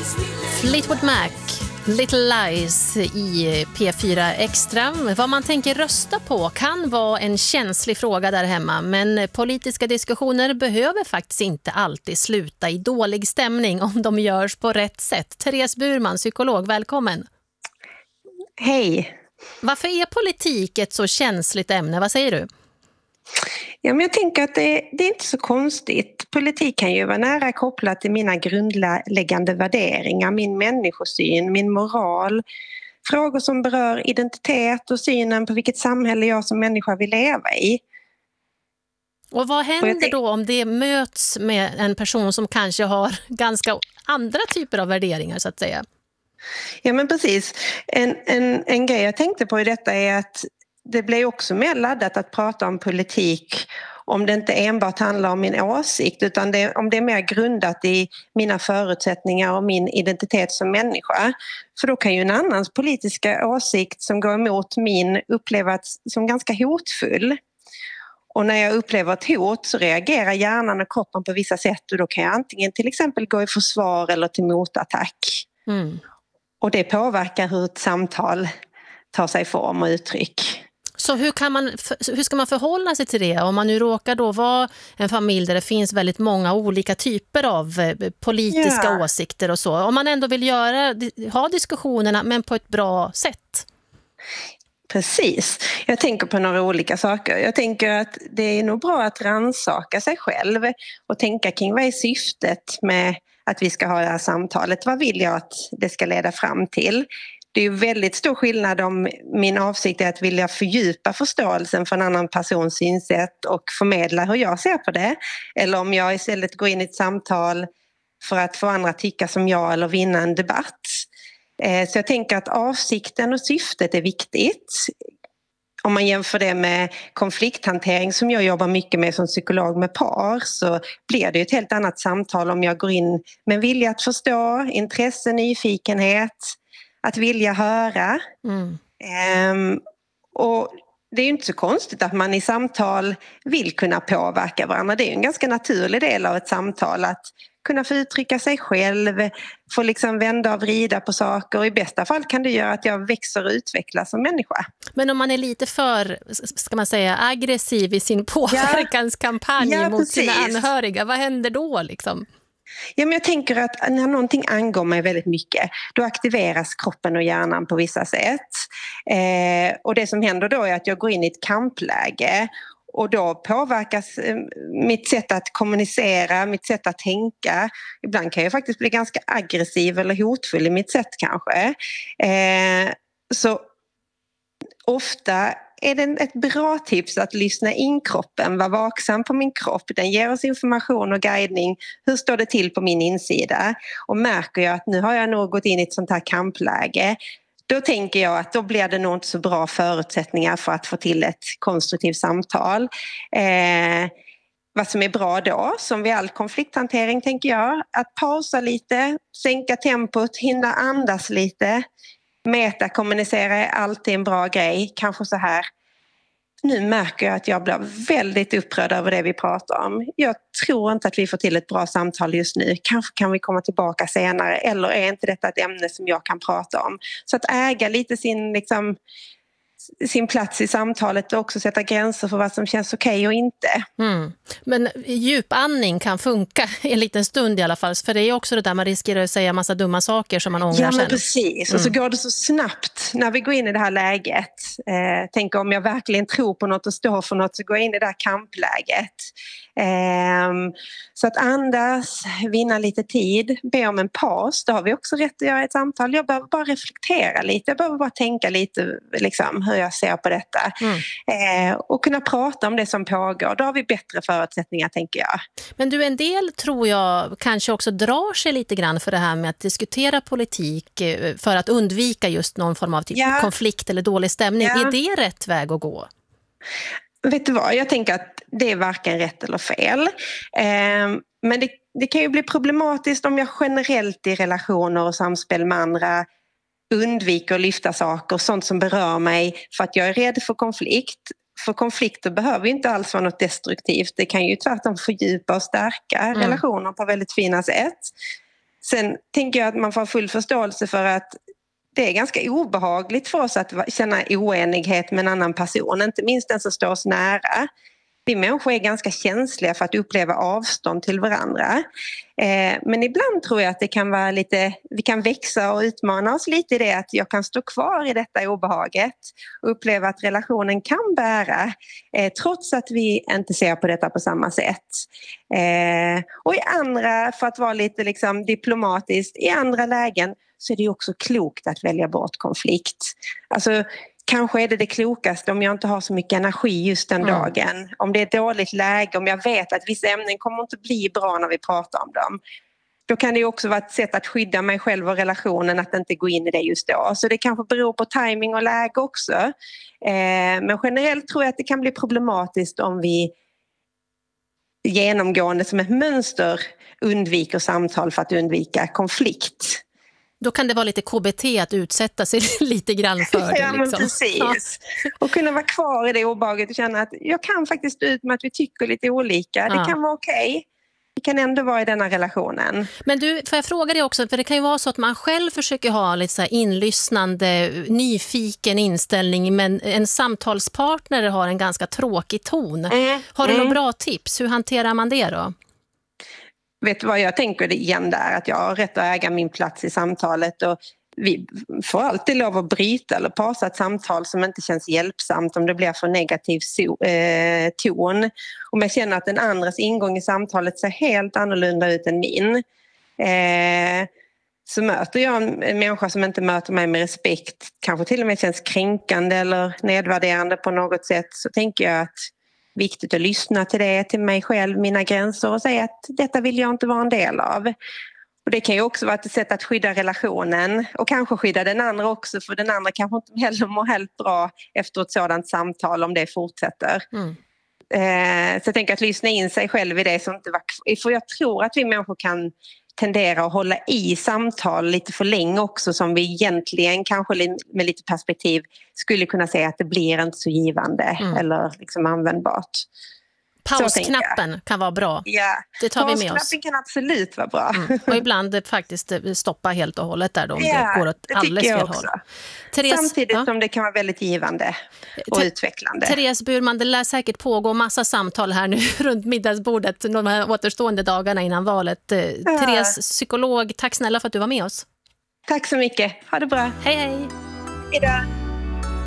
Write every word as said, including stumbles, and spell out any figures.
Fleetwood Mac, Little Lies i P fyra Extra. Vad man tänker rösta på kan vara en känslig fråga där hemma, men politiska diskussioner behöver faktiskt inte alltid sluta i dålig stämning om de görs på rätt sätt. Therese Burman, psykolog, välkommen. Hej. Varför är politik ett så känsligt ämne? Vad säger du? Ja, men jag tänker att det, det är inte så konstigt. Politik kan ju vara nära kopplat till mina grundläggande värderingar, min människosyn, min moral. Frågor som berör identitet och synen på vilket samhälle jag som människa vill leva i. Och vad händer då om det möts med en person som kanske har ganska andra typer av värderingar så att säga? Ja, men precis. En, en, en grej jag tänkte på i detta är att det blir också mer laddat att prata om politik om det inte enbart handlar om min åsikt, utan det, om det är mer grundat i mina förutsättningar och min identitet som människa. För då kan ju en annans politiska åsikt som går emot min upplevas som ganska hotfull. Och när jag upplever ett hot så reagerar hjärnan och kroppen på vissa sätt, och då kan jag antingen till exempel gå i försvar eller till motattack. Mm. Och det påverkar hur ett samtal tar sig form och uttryck. Så hur, kan man, hur ska man förhålla sig till det om man nu råkar då vara en familj där det finns väldigt många olika typer av politiska ja. åsikter och så. Om man ändå vill göra, ha diskussionerna men på ett bra sätt. Precis. Jag tänker på några olika saker. Jag tänker att det är nog bra att rannsaka sig själv och tänka kring vad är syftet med att vi ska ha det här samtalet. Vad vill jag att det ska leda fram till? Det är ju väldigt stor skillnad om min avsikt är att vilja fördjupa förståelsen för en annan persons synsätt och förmedla hur jag ser på det. Eller om jag istället går in i ett samtal för att få andra tycka som jag eller vinna en debatt. Så jag tänker att avsikten och syftet är viktigt. Om man jämför det med konflikthantering som jag jobbar mycket med som psykolog med par, så blir det ett helt annat samtal om jag går in med vilja att förstå, intresse, nyfikenhet, att vilja höra. Mm. Um, och det är ju inte så konstigt att man i samtal vill kunna påverka varandra. Det är ju en ganska naturlig del av ett samtal att kunna få uttrycka sig själv, få liksom vända och vrida på saker, och i bästa fall kan det göra att jag växer och utvecklas som människa. Men om man är lite för, ska man säga, aggressiv i sin påverkanskampanj ja. Ja, mot sina anhöriga, vad händer då liksom? Ja, men jag tänker att när någonting angår mig väldigt mycket, då aktiveras kroppen och hjärnan på vissa sätt. Eh, och det som händer då är att jag går in i ett kampläge, och då påverkas eh, mitt sätt att kommunicera, mitt sätt att tänka. Ibland kan jag faktiskt bli ganska aggressiv eller hotfull i mitt sätt kanske. Eh, så ofta är det ett bra tips att lyssna in kroppen, vara vaksam på min kropp. Den ger oss information och guidning. Hur står det till på min insida? Och märker jag att nu har jag nog gått in i ett sånt här kampläge, då tänker jag att då blir det nog inte så bra förutsättningar för att få till ett konstruktivt samtal. Eh, vad som är bra då, som vid all konflikthantering tänker jag, att pausa lite, sänka tempot, hinna andas lite. Metakommunicera är alltid en bra grej. Kanske så här: nu märker jag att jag blir väldigt upprörd över det vi pratar om. Jag tror inte att vi får till ett bra samtal just nu. Kanske kan vi komma tillbaka senare. Eller är inte detta ett ämne som jag kan prata om? Så att äga lite sin, liksom, sin plats i samtalet och också sätta gränser för vad som känns okej och inte. Mm. Men djupandning kan funka en liten stund i alla fall. För det är också det där man riskerar att säga massa dumma saker som man ångrar sen. Ja, men precis. Mm. Och så går det så snabbt när vi går in i det här läget. Eh, tänk om jag verkligen tror på något och står för något, så går jag in i det här kampläget. Eh, så att andas, vinna lite tid, be om en paus. Då har vi också rätt att göra ett samtal. Jag behöver bara reflektera lite. Jag behöver bara tänka lite liksom, hur jag ser på detta. Mm. Eh, och kunna prata om det som pågår. Då har vi bättre förutsättningar, tänker jag. Men du, en del tror jag kanske också drar sig lite grann för det här med att diskutera politik för att undvika just någon form av typ ja. konflikt eller dålig stämning. Ja. Är det rätt väg att gå? Vet du vad, jag tänker att det är varken rätt eller fel. Eh, men det, det kan ju bli problematiskt om jag generellt i relationer och samspel med andra undviker att lyfta saker, sånt som berör mig, för att jag är rädd för konflikt. För konflikter behöver ju inte alls vara något destruktivt. Det kan ju tvärtom fördjupa och stärka mm. relationer på väldigt fina sätt. Sen tänker jag att man får full förståelse för att det är ganska obehagligt för oss att känna oenighet med en annan person, inte minst den som står oss nära. Vi människor är ganska känsliga för att uppleva avstånd till varandra. Eh, men ibland tror jag att det kan vara lite, vi kan växa och utmana oss lite i det att jag kan stå kvar i detta obehaget och uppleva att relationen kan bära eh, trots att vi inte ser på detta på samma sätt. Eh, och i andra, för att vara lite liksom diplomatiskt, i andra lägen så är det också klokt att välja bort konflikt. Alltså kanske är det det klokaste om jag inte har så mycket energi just den mm. dagen. Om det är ett dåligt läge, om jag vet att vissa ämnen kommer inte bli bra när vi pratar om dem. Då kan det också vara ett sätt att skydda mig själv och relationen att inte gå in i det just då. Så det kanske beror på timing och läge också. Eh, men generellt tror jag att det kan bli problematiskt om vi genomgående som ett mönster undviker samtal för att undvika konflikt. Då kan det vara lite K B T att utsätta sig lite grann för det. Ja, men liksom. precis. Ja. Och kunna vara kvar i det obehaget och känna att jag kan faktiskt stå ut med att vi tycker lite olika. Ja. Det kan vara okej. Okay. Vi kan ändå vara i denna relationen. Men du, får jag fråga dig också, för det kan ju vara så att man själv försöker ha lite så här inlyssnande, nyfiken inställning, men en samtalspartner har en ganska tråkig ton. Mm. Har du mm. några bra tips? Hur hanterar man det då? Vet du vad jag tänker igen där? Att jag har rätt att äga min plats i samtalet och vi får alltid lov att bryta eller pausa ett samtal som inte känns hjälpsamt om det blir för negativ so- eh, ton. Om jag känner att den andras ingång i samtalet ser helt annorlunda ut än min. Eh, så möter jag en, en människa som inte möter mig med respekt, kanske till och med känns kränkande eller nedvärderande på något sätt, så tänker jag att viktigt att lyssna till det, till mig själv, mina gränser och säga att detta vill jag inte vara en del av. Och det kan ju också vara ett sätt att skydda relationen och kanske skydda den andra också, för den andra kanske inte heller mår helt bra efter ett sådant samtal om det fortsätter. Mm. Eh, så jag tänker att lyssna in sig själv i det som inte var, för jag tror att vi människor kan tendera att hålla i samtal lite för länge också, som vi egentligen kanske med lite perspektiv skulle kunna säga att det blir inte så givande mm. eller liksom användbart. Pausknappen kan vara bra. Ja, det tar vi med oss. Pausknappen kan absolut vara bra. Mm. Och ibland faktiskt stoppa helt och hållet där om ja, det går åt alldeles fel håll. Therese, Samtidigt ja. som det kan vara väldigt givande och T- utvecklande. Therese Burman, det lär säkert pågå massa samtal här nu runt middagsbordet de här återstående dagarna innan valet. Ja. Therese, psykolog, tack snälla för att du var med oss. Tack så mycket. Ha det bra. Hej hej. Hej då.